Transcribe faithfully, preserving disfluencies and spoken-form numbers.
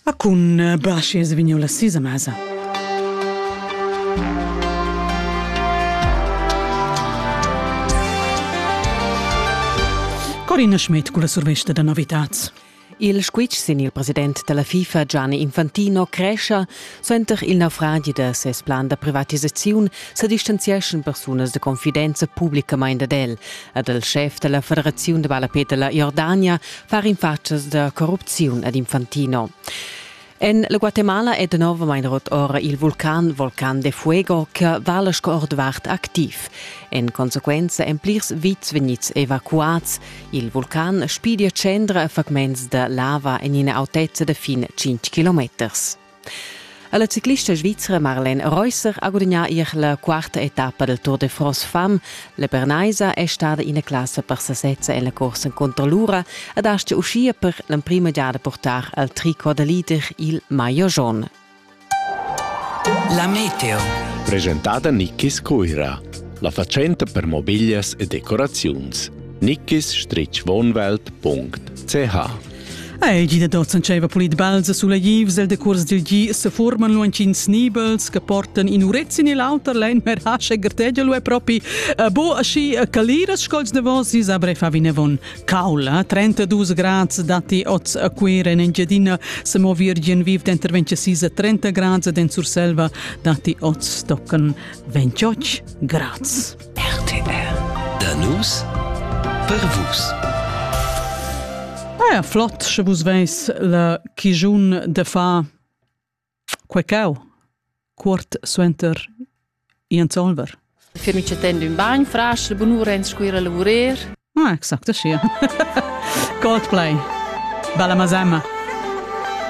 A cun basci es vigno la sisa mesa. Corinna Schmidt con la survesta da novitats. Il squitch sin il president della FIFA Gianni Infantino cresce, suenter il naufragio de ses plan de privatizzazione se distanziaschen personas de confidenza pubblica mai del, ed il chef della Federazione de Ballapet della Jordania far in faccias de corruzione ad Infantino. En la Guatemala è de nuovo mai rot ora il vulcan Volcan de Fuego che vale scordvart activ. En consequenza emplirs vits vegnits evacuats. Il vulcan spidia cendra a fragments de lava en una altezza de fin cinque chilometers. La ciclista svizzera Marlene Reusser ha guadagnato la quarta etapa del Tour de France Femme. La Bernaisa è stata in classe per sesezza in la corsa contro l'Ura ed ha uscito per la prima giada portare al tricot de leader il maillot jaune. La meteo. Presentata Nikkis Coira, la facenta per mobilias e decorazions. nikkis wohnwelt punkt c h. E gi da dot sanceva pulit balza sulla givs del decurs del gi se forman luancin snibels che portan in urezzi nell'auto len mer hasce gerteggia lu è propi uh, bo asci uh, caliras scolz de vosi sabre fa vinevon caula trentadue gradi dati oz aquere in giardina se mo virgin viv d'interventia sisa trenta gradi den sur selva dati oz tocken ventotto gradi. R T R. Da nus per vus. Eh, flott, se vus veis la chigiun de fa quecau, quart suenter in solver. Firmi c'è tendo in bagno, frasch, bonura in scuira lavorer. Ah, exact, ascia. Coldplay. Bella mazemma.